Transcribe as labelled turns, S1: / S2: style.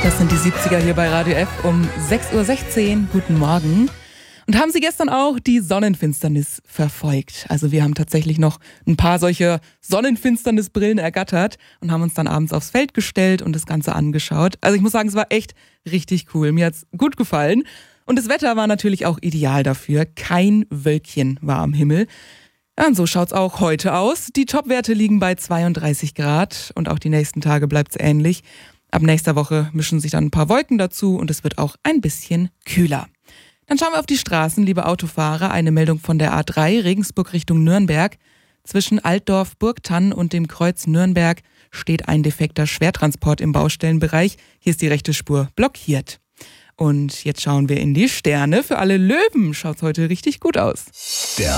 S1: Das sind die 70er hier bei Radio F um 6.16 Uhr. Guten Morgen. Und haben Sie gestern auch die Sonnenfinsternis verfolgt? Also wir haben tatsächlich noch ein paar solche Sonnenfinsternisbrillen ergattert und haben uns dann abends aufs Feld gestellt und das Ganze angeschaut. Also ich muss sagen, es war echt richtig cool. Mir hat's gut gefallen. Und das Wetter war natürlich auch ideal dafür. Kein Wölkchen war am Himmel. Ja, und so schaut's auch heute aus. Die Topwerte liegen bei 32 Grad und auch die nächsten Tage bleibt's ähnlich. Ab nächster Woche mischen sich dann ein paar Wolken dazu und es wird auch ein bisschen kühler. Dann schauen wir auf die Straßen, liebe Autofahrer. Eine Meldung von der A3 Regensburg Richtung Nürnberg. Zwischen Altdorf, Burgtann und dem Kreuz Nürnberg steht ein defekter Schwertransport im Baustellenbereich. Hier ist die rechte Spur blockiert. Und jetzt schauen wir in die Sterne. Für alle Löwen schaut's heute richtig gut aus.